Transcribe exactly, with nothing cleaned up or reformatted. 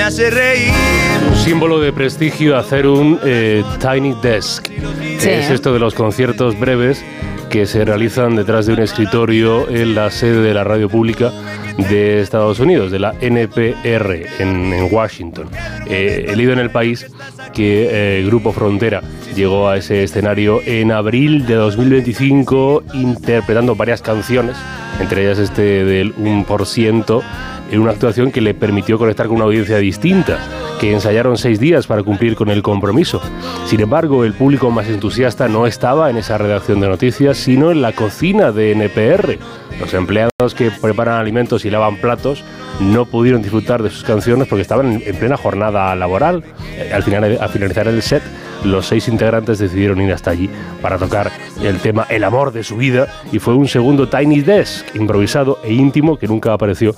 hace reír. Un símbolo de prestigio hacer un eh, Tiny Desk. Sí. Es esto de los conciertos breves que se realizan detrás de un escritorio en la sede de la radio pública de Estados Unidos, de la N P R, en, en Washington. Eh, he leído en El País que eh, Grupo Frontera llegó a ese escenario en abril de dos mil veinticinco interpretando varias canciones, entre ellas este del uno por ciento, en una actuación que le permitió conectar con una audiencia distinta, que ensayaron seis días para cumplir con el compromiso. Sin embargo, el público más entusiasta no estaba en esa redacción de noticias, sino en la cocina de N P R. Los empleados que preparan alimentos y lavan platos no pudieron disfrutar de sus canciones porque estaban en plena jornada laboral. Al final, al finalizar el set, los seis integrantes decidieron ir hasta allí para tocar el tema El amor de su vida, y fue un segundo Tiny Desk improvisado e íntimo que nunca apareció